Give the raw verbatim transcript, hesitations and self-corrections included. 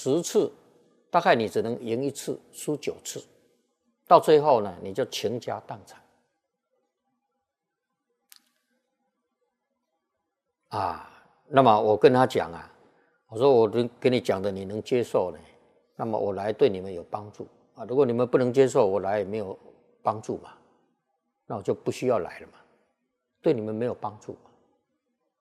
十次，大概你只能赢一次，输九次，到最后呢，你就倾家荡产啊。那么我跟他讲啊，我说我跟你讲的你能接受呢，那么我来对你们有帮助啊。如果你们不能接受，我来也没有帮助嘛，那我就不需要来了嘛，对你们没有帮助嘛。